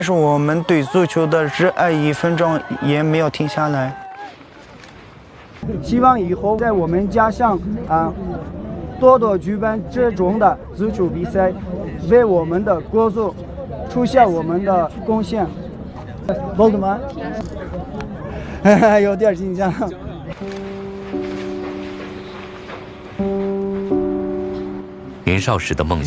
是我们对足球的热爱与奋斗也没有停下来。 希望以后在我们家乡多多举办这种的足球比赛，为我们的国足出现我们的贡献。包子吗？有点紧张。 年少时的梦想。